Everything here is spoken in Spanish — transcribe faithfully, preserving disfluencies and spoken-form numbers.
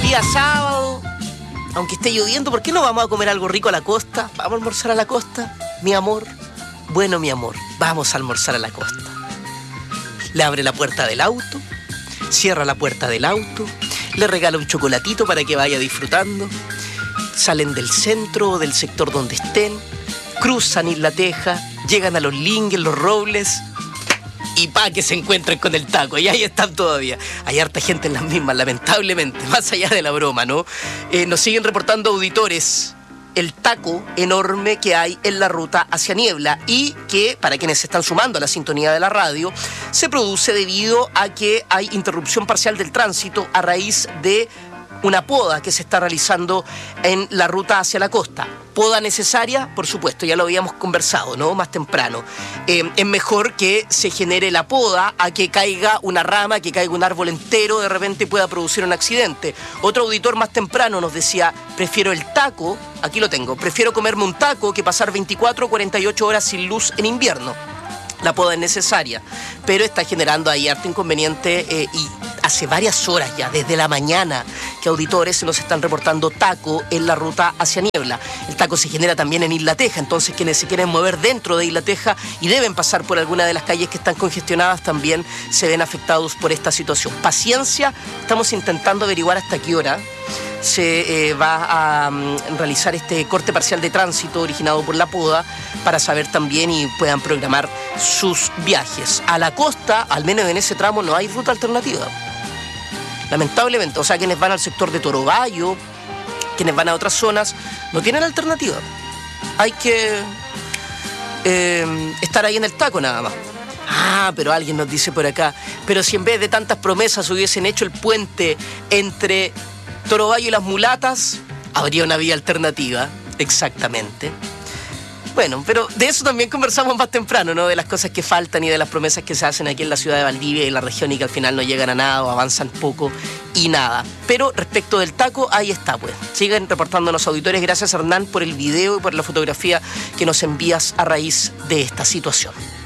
día sábado, aunque esté lloviendo, ¿por qué no vamos a comer algo rico a la costa? ¿Vamos a almorzar a la costa? Mi amor, bueno, mi amor, vamos a almorzar a la costa. Le abre la puerta del auto, cierra la puerta del auto, le regala un chocolatito para que vaya disfrutando. Salen del centro o del sector donde estén, cruzan Isla Teja, llegan a los Lingues, los Robles, y pa' que se encuentren con el taco. Y ahí están todavía. Hay harta gente en las mismas, lamentablemente, más allá de la broma, ¿no? Eh, nos siguen reportando auditores el taco enorme que hay en la ruta hacia Niebla y que, para quienes se están sumando a la sintonía de la radio, se produce debido a que hay interrupción parcial del tránsito a raíz de una poda que se está realizando en la ruta hacia la costa. Poda necesaria, por supuesto, ya lo habíamos conversado, ¿no? Más temprano. Eh, es mejor que se genere la poda a que caiga una rama, que caiga un árbol entero, de repente pueda producir un accidente. Otro auditor más temprano nos decía, prefiero el taco, aquí lo tengo, prefiero comerme un taco que pasar veinticuatro o cuarenta y ocho horas sin luz en invierno. La poda es necesaria, pero está generando ahí harto inconveniente eh, y hace varias horas ya, desde la mañana, que auditores se nos están reportando taco en la ruta hacia Niebla. El taco se genera también en Isla Teja, entonces quienes se quieren mover dentro de Isla Teja y deben pasar por alguna de las calles que están congestionadas también se ven afectados por esta situación. Paciencia, estamos intentando averiguar hasta qué hora se eh, va a um, realizar este corte parcial de tránsito originado por la poda para saber también y puedan programar sus viajes. A la costa, al menos en ese tramo, no hay ruta alternativa. Lamentablemente, o sea, quienes van al sector de Torobayo, quienes van a otras zonas, no tienen alternativa. Hay que eh, estar ahí en el taco nada más. Ah, pero alguien nos dice por acá, pero si en vez de tantas promesas hubiesen hecho el puente entre Torobayo y Las Mulatas, habría una vía alternativa, exactamente. Bueno, pero de eso también conversamos más temprano, ¿no? De las cosas que faltan y de las promesas que se hacen aquí en la ciudad de Valdivia y en la región y que al final no llegan a nada o avanzan poco y nada. Pero respecto del taco, ahí está, pues. Siguen reportándonos auditores. Gracias, Hernán, por el video y por la fotografía que nos envías a raíz de esta situación.